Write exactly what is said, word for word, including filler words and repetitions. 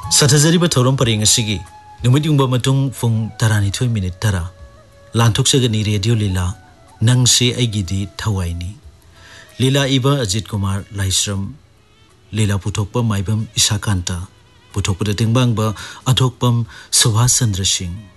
Sathajariba thorom pareng asigi numit yungba matung fung taranithoi minute tara lanthokchagani radio lila nangse aigidi thawaini lila iba Ajit Kumar Laisram lila puthokpa maibam Isakanta puthokpa tingbangba athokpam Subhash Chandra Singh